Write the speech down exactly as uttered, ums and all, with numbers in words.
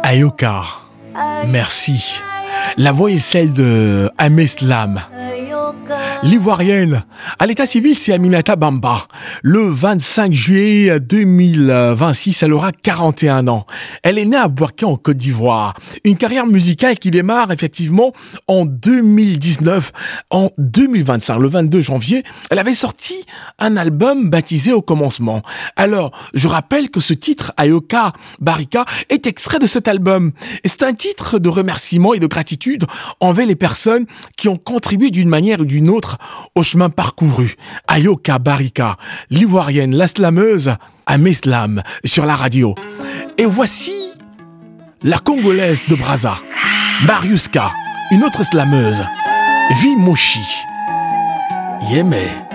Ayoka, merci. La voix est celle de Aimé Slam. L'Ivoirienne, à l'état civil, c'est Aminata Bamba. Le vingt-cinq juillet deux mille vingt-six, elle aura quarante et un ans. Elle est née à Bouaké en Côte d'Ivoire. Une carrière musicale qui démarre effectivement en deux mille dix-neuf. En deux mille vingt-cinq, le vingt-deux janvier, elle avait sorti un album baptisé Au commencement. Alors, je rappelle que ce titre, Ayoka Barika, est extrait de cet album. Et c'est un titre de remerciement et de gratitude envers les personnes qui ont contribué d'une manière ou d'une autre au chemin parcouru. Ayoka Barika, l'Ivoirienne, la slameuse, Aimé Slam sur la radio. Et voici la Congolaise de Brazza, Mariuska, une autre slameuse, Vi Moshi. Yémé.